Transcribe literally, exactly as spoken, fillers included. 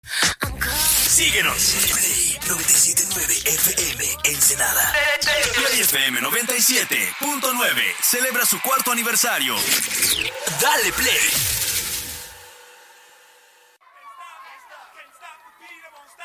Síguenos. Play noventa y siete punto nueve F M Ensenada. Play F M noventa y siete punto nueve celebra su cuarto aniversario. Dale Play.